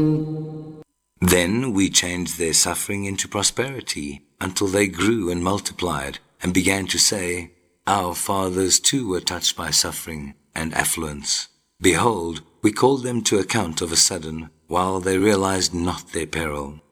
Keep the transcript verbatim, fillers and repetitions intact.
Then we changed their suffering into prosperity until they grew and multiplied and began to say, our fathers too were touched by suffering and affluence. Behold, we called them to account of a sudden, while they realized not their peril.